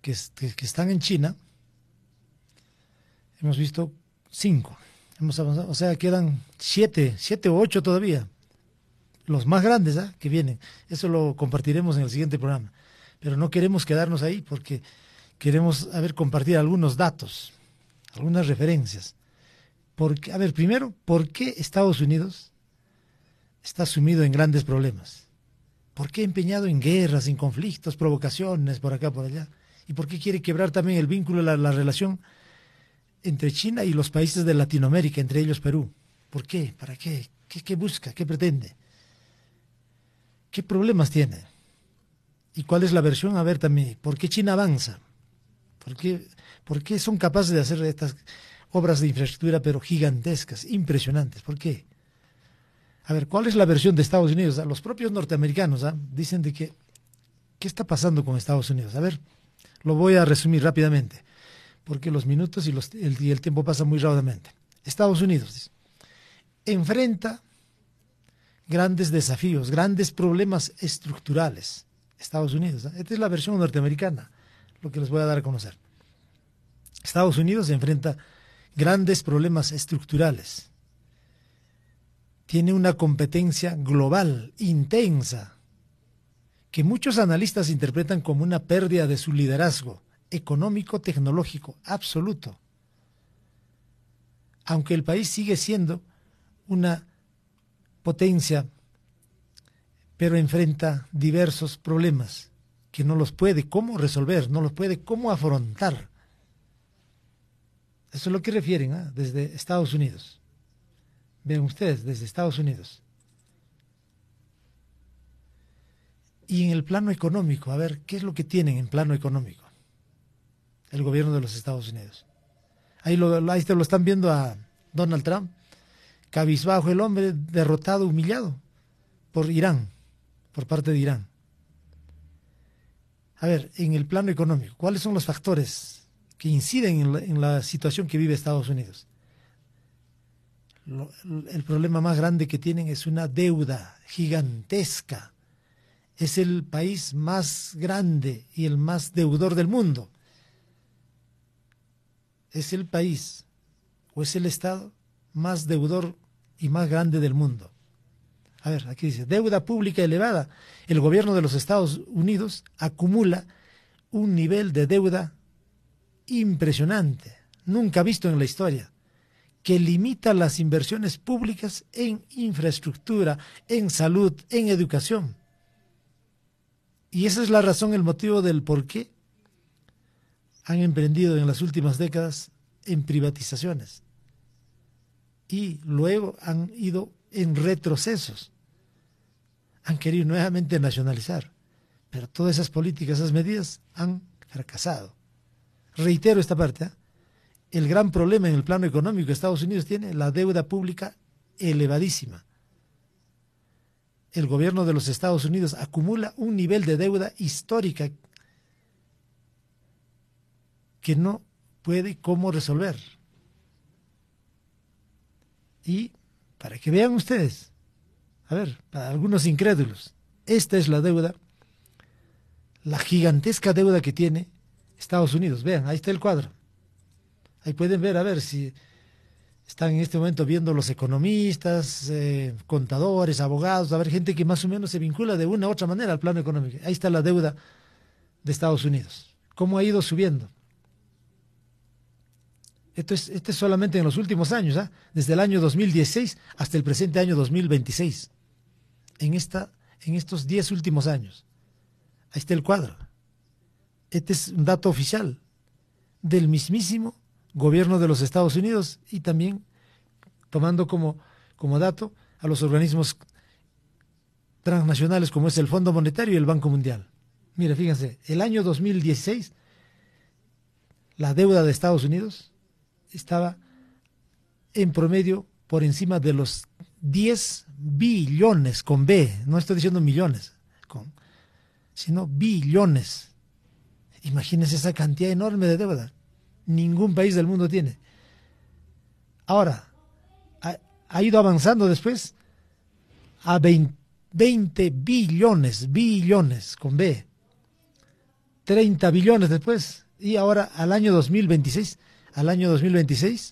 que están en China, hemos visto 5. Hemos avanzado, o sea, quedan 7 o 8 todavía. Los más grandes, que vienen. Eso lo compartiremos en el siguiente programa. Pero no queremos quedarnos ahí porque queremos, compartir algunos datos, algunas referencias. Porque, primero, ¿por qué Estados Unidos está sumido en grandes problemas? ¿Por qué empeñado en guerras, en conflictos, provocaciones por acá, por allá? ¿Y por qué quiere quebrar también el vínculo, la relación entre China y los países de Latinoamérica, entre ellos Perú? ¿Por qué? ¿Para qué? ¿Qué busca? ¿Qué pretende? ¿Qué problemas tiene? ¿Y cuál es la versión? También, ¿por qué China avanza? ¿Por qué son capaces de hacer estas obras de infraestructura, pero gigantescas, impresionantes? ¿Por qué? ¿Cuál es la versión de Estados Unidos? Los propios norteamericanos dicen de que, ¿qué está pasando con Estados Unidos? Lo voy a resumir rápidamente, porque los minutos y el tiempo pasa muy rápidamente. Estados Unidos enfrenta grandes desafíos, grandes problemas estructurales. Estados Unidos, esta es la versión norteamericana, lo que les voy a dar a conocer. Estados Unidos enfrenta grandes problemas estructurales. Tiene una competencia global, intensa, que muchos analistas interpretan como una pérdida de su liderazgo económico, tecnológico, absoluto. Aunque el país sigue siendo una potencia, pero enfrenta diversos problemas que no los puede cómo resolver, no los puede cómo afrontar. Eso es lo que refieren desde Estados Unidos. Ven ustedes, desde Estados Unidos. Y en el plano económico, ¿qué es lo que tienen en plano económico? El gobierno de los Estados Unidos. Ahí te lo están viendo a Donald Trump, cabizbajo el hombre, derrotado, humillado por Irán, por parte de Irán. En el plano económico, ¿cuáles son los factores que inciden en la situación que vive Estados Unidos? El problema más grande que tienen es una deuda gigantesca. Es el país más grande y el más deudor del mundo. Es el país o es el estado más deudor y más grande del mundo. Aquí dice, deuda pública elevada. El gobierno de los Estados Unidos acumula un nivel de deuda impresionante, nunca visto en la historia, que limita las inversiones públicas en infraestructura, en salud, en educación. Y esa es la razón, el motivo del por qué han emprendido en las últimas décadas en privatizaciones. Y luego han ido en retrocesos. Han querido nuevamente nacionalizar. Pero todas esas políticas, esas medidas han fracasado. Reitero esta parte. El gran problema en el plano económico que Estados Unidos tiene, la deuda pública elevadísima. El gobierno de los Estados Unidos acumula un nivel de deuda histórica que no puede cómo resolver. Y para que vean ustedes, para algunos incrédulos, esta es la deuda, la gigantesca deuda que tiene Estados Unidos. Vean, ahí está el cuadro. Ahí pueden ver, si están en este momento viendo los economistas, contadores, abogados, gente que más o menos se vincula de una u otra manera al plano económico. Ahí está la deuda de Estados Unidos. ¿Cómo ha ido subiendo? Esto es solamente en los últimos años, desde el año 2016 hasta el presente año 2026. En estos 10 últimos años. Ahí está el cuadro. Este es un dato oficial del mismísimo gobierno de los Estados Unidos y también tomando como dato a los organismos transnacionales como es el Fondo Monetario y el Banco Mundial. Mire, fíjense, el año 2016 la deuda de Estados Unidos estaba en promedio por encima de los 10 billones con B, no estoy diciendo millones, sino billones. Imagínense esa cantidad enorme de deuda. Ningún país del mundo tiene. Ahora, ha ido avanzando después a 20 billones con B. 30 billones después. Y ahora al año 2026, al año 2026,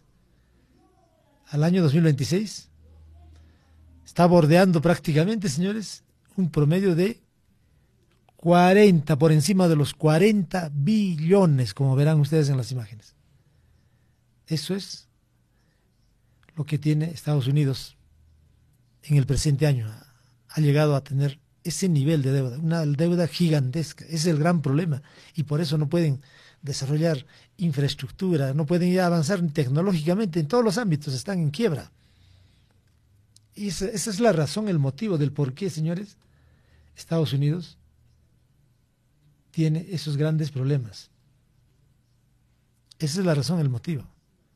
está bordeando prácticamente, señores, un promedio de 40, por encima de los 40 billones, como verán ustedes en las imágenes. Eso es lo que tiene Estados Unidos en el presente año. Ha llegado a tener ese nivel de deuda, una deuda gigantesca. Ese es el gran problema. Y por eso no pueden desarrollar infraestructura, no pueden ya avanzar tecnológicamente en todos los ámbitos, están en quiebra. Y esa es la razón, el motivo del por qué, señores, Estados Unidos tiene esos grandes problemas. Esa es la razón, el motivo.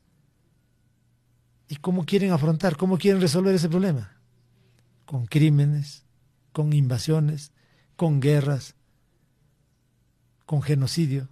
¿Y cómo quieren afrontar, cómo quieren resolver ese problema? Con crímenes, con invasiones, con guerras, con genocidio.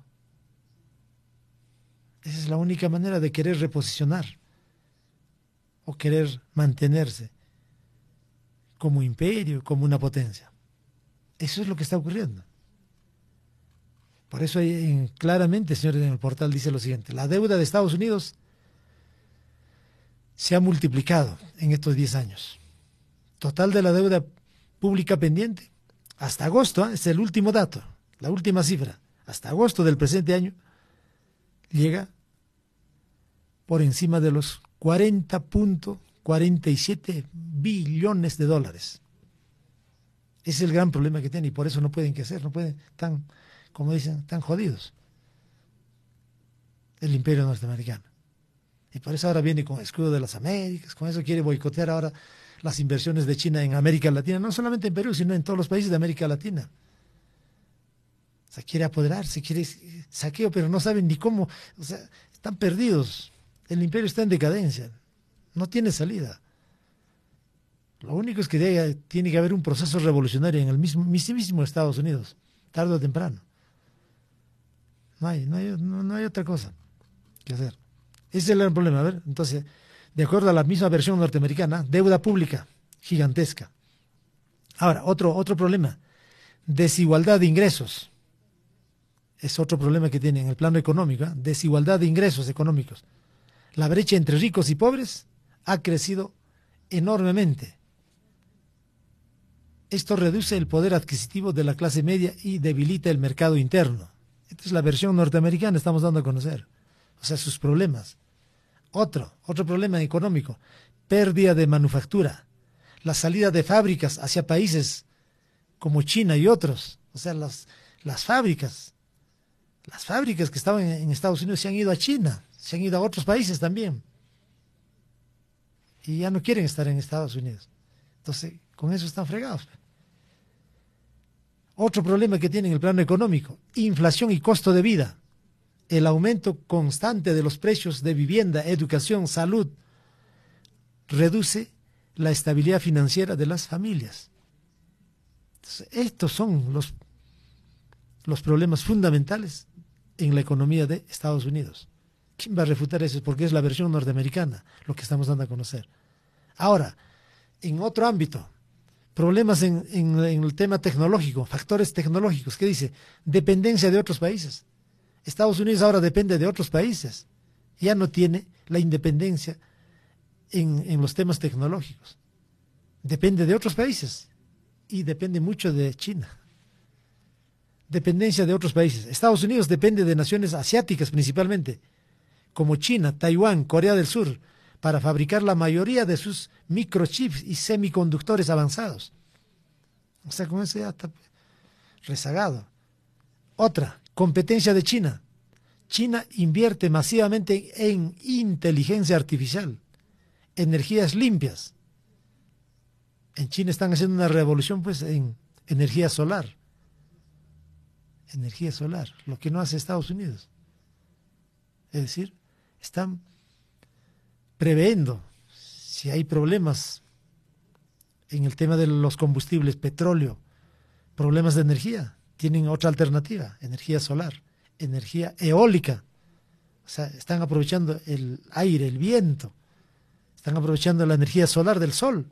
Esa es la única manera de querer reposicionar o querer mantenerse como imperio, como una potencia. Eso es lo que está ocurriendo. Por eso claramente, señores, en el portal dice lo siguiente: la deuda de Estados Unidos se ha multiplicado en estos 10 años. Total de la deuda pública pendiente, hasta agosto, es el último dato, la última cifra, hasta agosto del presente año, llega por encima de los 40.47 billones de dólares. Ese es el gran problema que tienen y por eso no pueden hacer, no pueden, como dicen, tan jodidos el imperio norteamericano. Y por eso ahora viene con el escudo de las Américas, con eso quiere boicotear ahora las inversiones de China en América Latina, no solamente en Perú, sino en todos los países de América Latina. O sea, quiere apoderarse, quiere saqueo, pero no saben ni cómo, o sea, están perdidos. El imperio está en decadencia, no tiene salida. Lo único es que tiene que haber un proceso revolucionario en el mismísimo Estados Unidos, tarde o temprano. No hay otra cosa que hacer. Ese es el gran problema. A ver, entonces, de acuerdo a la misma versión norteamericana, deuda pública gigantesca. Ahora, otro problema, desigualdad de ingresos. Es otro problema que tiene en el plano económico, ¿eh? Desigualdad de ingresos económicos. La brecha entre ricos y pobres ha crecido enormemente. Esto reduce el poder adquisitivo de la clase media y debilita el mercado interno. Esta es la versión norteamericana, estamos dando a conocer. O sea, sus problemas. Otro problema económico, pérdida de manufactura, la salida de fábricas hacia países como China y otros. O sea, las fábricas que estaban en Estados Unidos se han ido a China, se han ido a otros países también. Y ya no quieren estar en Estados Unidos. Entonces, con eso están fregados. Otro problema que tienen en el plano económico, inflación y costo de vida. El aumento constante de los precios de vivienda, educación, salud, reduce la estabilidad financiera de las familias. Entonces, estos son los problemas fundamentales en la economía de Estados Unidos. ¿Quién va a refutar eso? Porque es la versión norteamericana lo que estamos dando a conocer. Ahora, en otro ámbito, problemas en el tema tecnológico, factores tecnológicos. ¿Qué dice? Dependencia de otros países. Estados Unidos ahora depende de otros países. Ya no tiene la independencia en los temas tecnológicos. Depende de otros países y depende mucho de China. Dependencia de otros países. Estados Unidos depende de naciones asiáticas principalmente, como China, Taiwán, Corea del Sur, para fabricar la mayoría de sus microchips y semiconductores avanzados. O sea, con eso ya está rezagado. Otra, competencia de China. China invierte masivamente en inteligencia artificial, energías limpias. En China están haciendo una revolución pues en energía solar. Energía solar, lo que no hace Estados Unidos. Es decir, están previendo si hay problemas en el tema de los combustibles, petróleo, problemas de energía, tienen otra alternativa, energía solar, energía eólica. O sea, están aprovechando el aire, el viento, están aprovechando la energía solar del sol.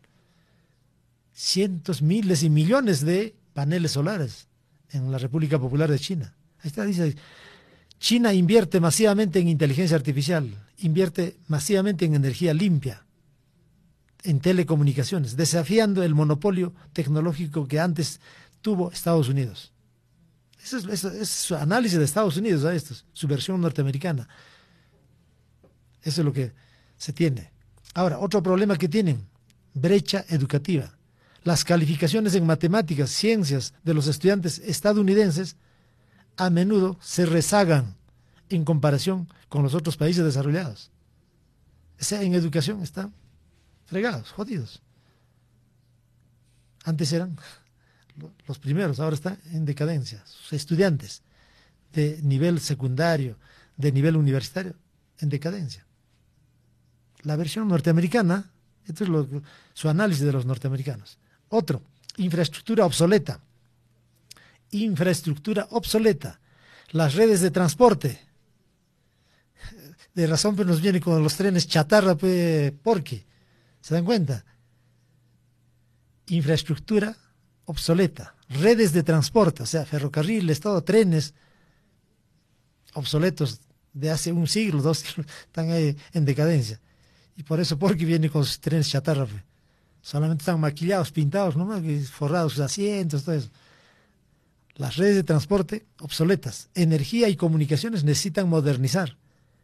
Cientos, miles y millones de paneles solares en la República Popular de China. Ahí está, dice, China invierte masivamente en inteligencia artificial, invierte masivamente en energía limpia, en telecomunicaciones, desafiando el monopolio tecnológico que antes tuvo Estados Unidos. Eso es su análisis de Estados Unidos, esto es su versión norteamericana. Eso es lo que se tiene. Ahora, otro problema que tienen, brecha educativa. Las calificaciones en matemáticas, ciencias de los estudiantes estadounidenses a menudo se rezagan en comparación con los otros países desarrollados. O sea, en educación están fregados, jodidos. Antes eran los primeros, ahora están en decadencia. Sus estudiantes de nivel secundario, de nivel universitario, en decadencia. La versión norteamericana, esto es su análisis de los norteamericanos. Otro, infraestructura obsoleta. Infraestructura obsoleta. Las redes de transporte. De razón pues nos viene con los trenes chatarra, pues, porque, ¿se dan cuenta? Infraestructura obsoleta. Redes de transporte, o sea, ferrocarriles, todo, trenes obsoletos de hace un siglo, 2 siglos, están ahí en decadencia. Y por eso, porque viene con sus trenes chatarra, pues. Solamente están maquillados, pintados, ¿no? Forrados sus asientos, todo eso. Las redes de transporte obsoletas. Energía y comunicaciones necesitan modernizar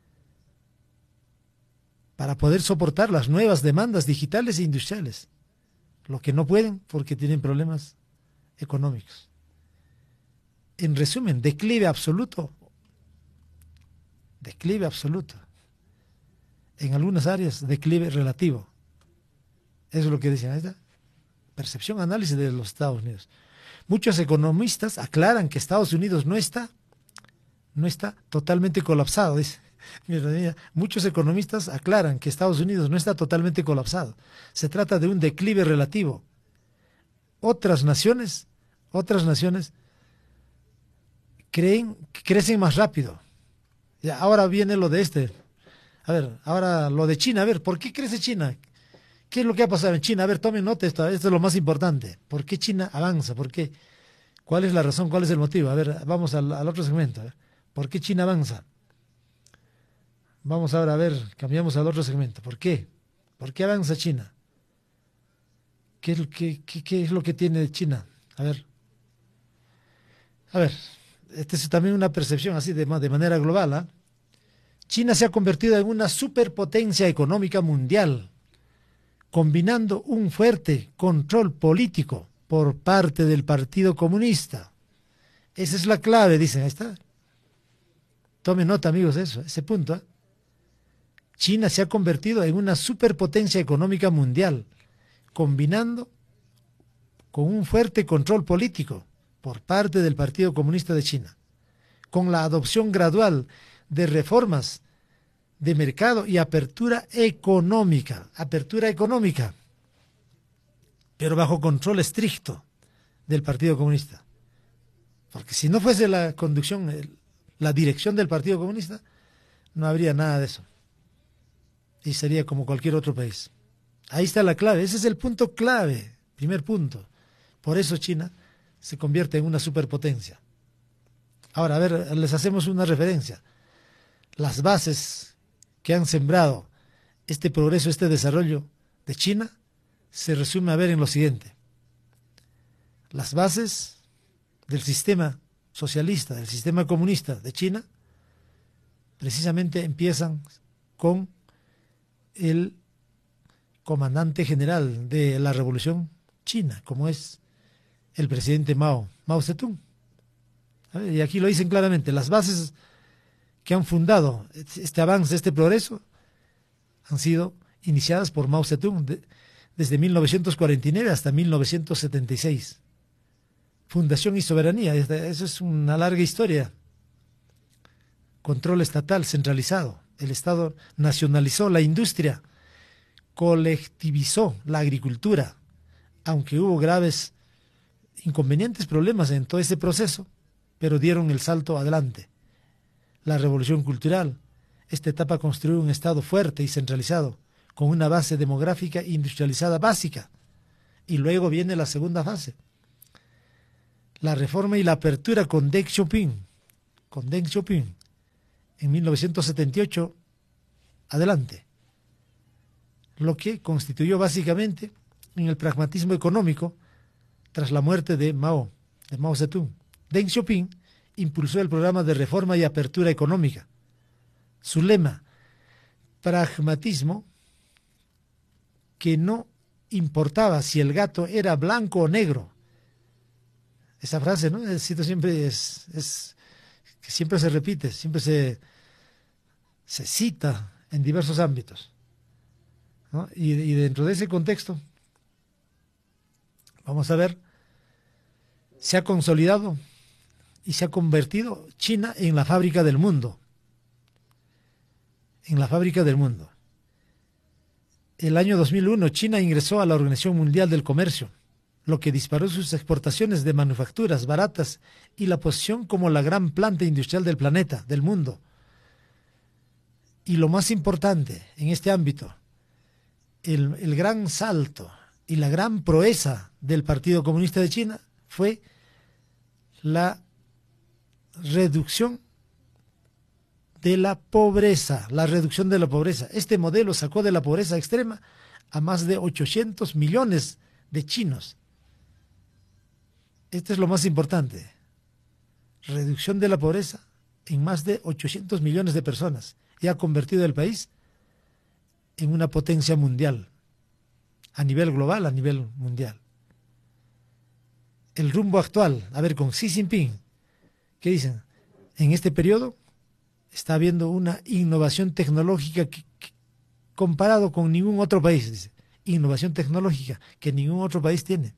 para poder soportar las nuevas demandas digitales e industriales. Lo que no pueden porque tienen problemas económicos. En resumen, declive absoluto. Declive absoluto. En algunas áreas, declive relativo. Eso es lo que dicen. Ahí está. Percepción, análisis de los Estados Unidos. Muchos economistas aclaran que Estados Unidos no está totalmente colapsado. Dice. Mira, muchos economistas aclaran que Estados Unidos no está totalmente colapsado. Se trata de un declive relativo. Otras naciones creen que crecen más rápido. Ya, ahora viene lo de A ver, ahora lo de China. A ver, ¿por qué crece China? ¿Qué es lo que ha pasado en China? A ver, tomen nota, esto es lo más importante. ¿Por qué China avanza? ¿Por qué? ¿Cuál es la razón? ¿Cuál es el motivo? A ver, vamos al otro segmento. ¿Por qué China avanza? Vamos ahora a ver, cambiamos al otro segmento. ¿Por qué? ¿Por qué avanza China? ¿Qué es lo que tiene China? A ver, esta es también una percepción así de manera global. ¿Eh? China se ha convertido en una superpotencia económica mundial, combinando un fuerte control político por parte del Partido Comunista. Esa es la clave, dicen, ahí está. Tomen nota, amigos, de eso, ese punto. ¿Eh? China se ha convertido en una superpotencia económica mundial, combinando con un fuerte control político por parte del Partido Comunista de China, con la adopción gradual de reformas de mercado y apertura económica, pero bajo control estricto del Partido Comunista. Porque si no fuese la conducción, la dirección del Partido Comunista, no habría nada de eso. Y sería como cualquier otro país. Ahí está la clave, ese es el punto clave, primer punto. Por eso China se convierte en una superpotencia. Ahora, a ver, les hacemos una referencia. Las bases que han sembrado este progreso, este desarrollo de China, se resume a ver en lo siguiente. Las bases del sistema socialista, del sistema comunista de China, precisamente empiezan con el comandante general de la revolución china, como es el presidente Mao Zedong. Y aquí lo dicen claramente, las bases que han fundado este avance, este progreso, han sido iniciadas por Mao Zedong desde 1949 hasta 1976. Fundación y soberanía, eso es una larga historia. Control estatal centralizado. El Estado nacionalizó la industria, colectivizó la agricultura, aunque hubo graves inconvenientes, problemas en todo ese proceso, pero dieron el salto adelante. La revolución cultural, esta etapa construyó un Estado fuerte y centralizado, con una base demográfica industrializada básica, y luego viene la segunda fase. La reforma y la apertura con Deng Xiaoping, con Deng Xiaoping en 1978 adelante, lo que constituyó básicamente en el pragmatismo económico tras la muerte de Mao Zedong. Deng Xiaoping impulsó el programa de reforma y apertura económica. Su lema, pragmatismo, que no importaba si el gato era blanco o negro. Esa frase, ¿no? Siempre que siempre se repite, siempre se cita en diversos ámbitos, ¿no? Y dentro de ese contexto, vamos a ver, se ha consolidado y se ha convertido China en la fábrica del mundo. En la fábrica del mundo. El año 2001, China ingresó a la Organización Mundial del Comercio, lo que disparó sus exportaciones de manufacturas baratas y la posición como la gran planta industrial del planeta, del mundo. Y lo más importante en este ámbito, el gran salto y la gran proeza del Partido Comunista de China fue la reducción de la pobreza, Este modelo sacó de la pobreza extrema a más de 800 millones de chinos. Esto es lo más importante. Reducción de la pobreza en más de 800 millones de personas. Y ha convertido el país en una potencia mundial, a nivel global, a nivel mundial. El rumbo actual, a ver, con Xi Jinping, ¿qué dicen? En este periodo está habiendo una innovación tecnológica que comparado con ningún otro país, dice. Innovación tecnológica que ningún otro país tiene.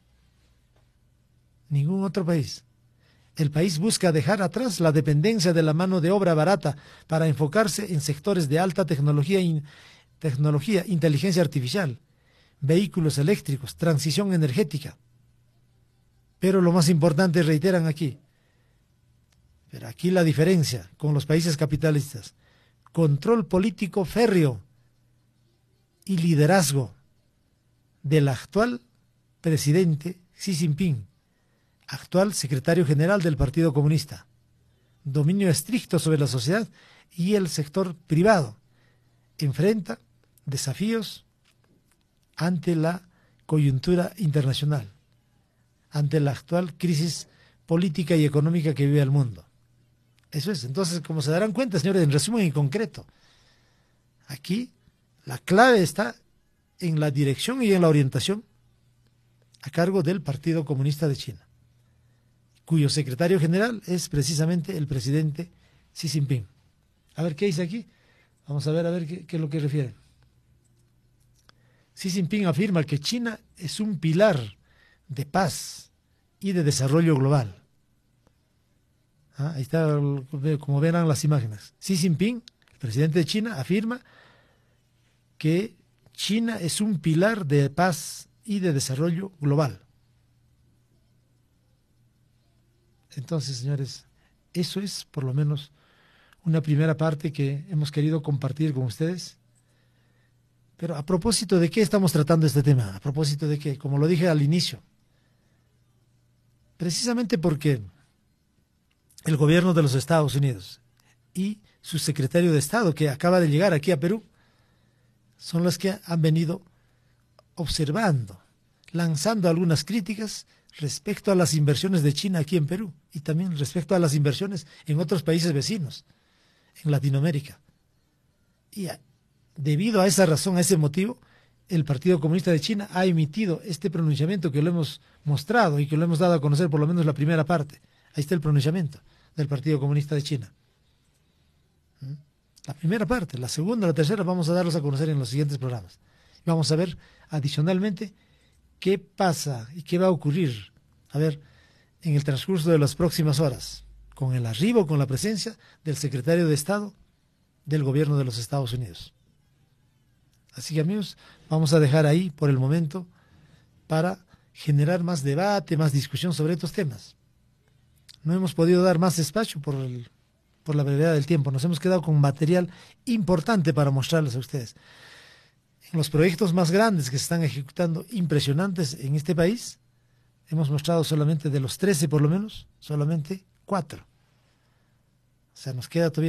Ningún otro país. El país busca dejar atrás la dependencia de la mano de obra barata para enfocarse en sectores de alta tecnología, inteligencia artificial, vehículos eléctricos, transición energética. Pero lo más importante, reiteran aquí, pero aquí la diferencia con los países capitalistas, control político férreo y liderazgo del actual presidente Xi Jinping, actual secretario general del Partido Comunista, dominio estricto sobre la sociedad y el sector privado, enfrenta desafíos ante la coyuntura internacional, ante la actual crisis política y económica que vive el mundo. Eso es. Entonces, como se darán cuenta, señores, en resumen y concreto, aquí la clave está en la dirección y en la orientación a cargo del Partido Comunista de China, cuyo secretario general es precisamente el presidente Xi Jinping. A ver, ¿qué dice aquí? Vamos a ver qué es lo que refiere. Xi Jinping afirma que China es un pilar de paz y de desarrollo global. Ahí está, como verán las imágenes. Xi Jinping, el presidente de China, afirma que China es un pilar de paz y de desarrollo global. Entonces, señores, eso es por lo menos una primera parte que hemos querido compartir con ustedes. Pero a propósito de qué estamos tratando este tema, a propósito de qué, como lo dije al inicio, precisamente porque el gobierno de los Estados Unidos y su secretario de Estado, que acaba de llegar aquí a Perú, son los que han venido observando, lanzando algunas críticas respecto a las inversiones de China aquí en Perú y también respecto a las inversiones en otros países vecinos, en Latinoamérica. Y debido a esa razón, a ese motivo, el Partido Comunista de China ha emitido este pronunciamiento que lo hemos mostrado y que lo hemos dado a conocer, por lo menos la primera parte. Ahí está el pronunciamiento del Partido Comunista de China. La primera parte, la segunda, la tercera, vamos a darlos a conocer en los siguientes programas. Vamos a ver adicionalmente qué pasa y qué va a ocurrir, a ver, en el transcurso de las próximas horas, con el arribo, con la presencia del secretario de Estado del gobierno de los Estados Unidos. Así que, amigos, vamos a dejar ahí por el momento para generar más debate, más discusión sobre estos temas. No hemos podido dar más espacio por la brevedad del tiempo. Nos hemos quedado con material importante para mostrarles a ustedes. En los proyectos más grandes que se están ejecutando, impresionantes en este país, hemos mostrado solamente de los 13 por lo menos, solamente 4. sea, nos queda todavía